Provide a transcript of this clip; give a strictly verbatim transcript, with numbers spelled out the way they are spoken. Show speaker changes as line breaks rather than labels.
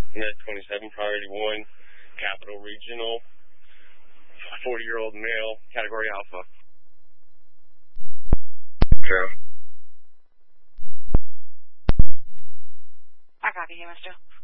Net twenty-seven, priority one, Capital Regional, forty-year-old male, category Alpha.
True. I copy you, mister.